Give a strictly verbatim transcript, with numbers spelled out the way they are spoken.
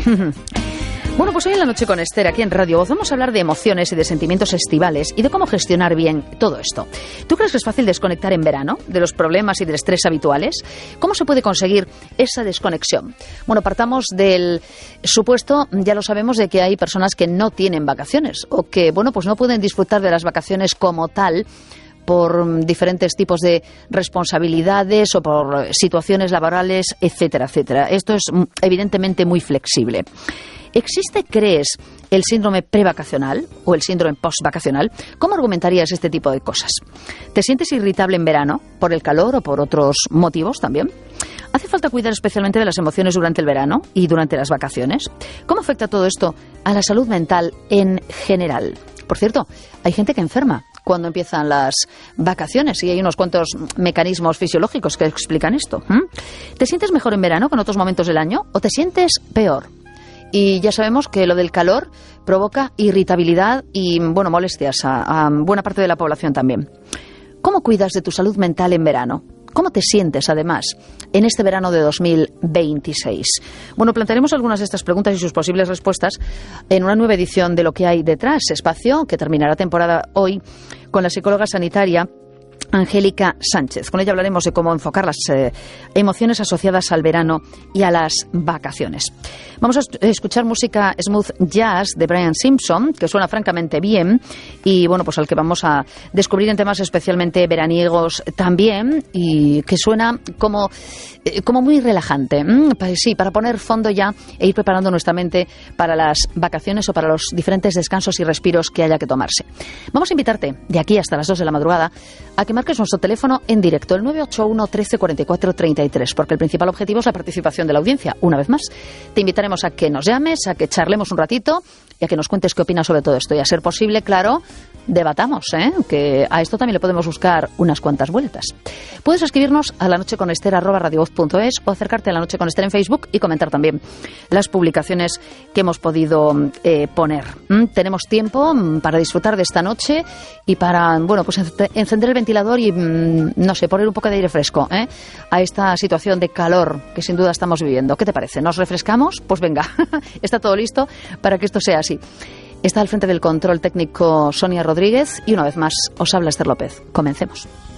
Bueno, pues hoy en La Noche con Esther, aquí en Radio Voz, vamos a hablar de emociones y de sentimientos estivales y de cómo gestionar bien todo esto. ¿Tú crees que es fácil desconectar en verano de los problemas y del estrés habituales? ¿Cómo se puede conseguir esa desconexión? Bueno, partamos del supuesto, ya lo sabemos, de que hay personas que no tienen vacaciones o que, bueno, pues no pueden disfrutar de las vacaciones como tal por diferentes tipos de responsabilidades o por situaciones laborales, etcétera, etcétera. Esto es evidentemente muy flexible. ¿Existe, crees, el síndrome prevacacional o el síndrome postvacacional? ¿Cómo argumentarías este tipo de cosas? ¿Te sientes irritable en verano por el calor o por otros motivos también? ¿Hace falta cuidar especialmente de las emociones durante el verano y durante las vacaciones? ¿Cómo afecta todo esto a la salud mental en general? Por cierto, hay gente que enferma cuando empiezan las vacaciones y hay unos cuantos mecanismos fisiológicos que explican esto. ¿Mm? ¿Te sientes mejor en verano que en otros momentos del año o te sientes peor? Y ya sabemos que lo del calor provoca irritabilidad y, bueno, molestias a, a buena parte de la población también. ¿Cómo cuidas de tu salud mental en verano? ¿Cómo te sientes, además, en este verano de dos mil veintiséis? Bueno, plantearemos algunas de estas preguntas y sus posibles respuestas en una nueva edición de Lo que hay detrás, espacio que terminará temporada hoy con la psicóloga sanitaria Angélica Sánchez. Con ella hablaremos de cómo enfocar las eh, emociones asociadas al verano y a las vacaciones. Vamos a escuchar música smooth jazz de Brian Simpson, que suena francamente bien y, bueno, pues al que vamos a descubrir en temas especialmente veraniegos también y que suena como, eh, como muy relajante. Mm, sí, para poner fondo ya e ir preparando nuestra mente para las vacaciones o para los diferentes descansos y respiros que haya que tomarse. Vamos a invitarte de aquí hasta las dos de la madrugada a que marques nuestro teléfono en directo, el nueve ocho uno, trece, cuarenta y cuatro, treinta y tres, porque el principal objetivo es la participación de la audiencia. Una vez más, te invitaremos a que nos llames, a que charlemos un ratito y a que nos cuentes qué opinas sobre todo esto. Y a ser posible, claro, debatamos, ¿eh? Que a esto también le podemos buscar unas cuantas vueltas. Puedes escribirnos a lanocheconester arroba radiovoz punto es o acercarte a La Noche con Esther en Facebook y comentar también las publicaciones que hemos podido eh, poner. ¿Mm? Tenemos tiempo para disfrutar de esta noche y para, bueno, pues encender el ventilador y, mmm, no sé, poner un poco de aire fresco ¿eh? a esta situación de calor que sin duda estamos viviendo. ¿Qué te parece? ¿Nos refrescamos? Pues venga, está todo listo para que esto sea así. Está al frente del control técnico Sonia Rodríguez y una vez más os habla Esther López. Comencemos.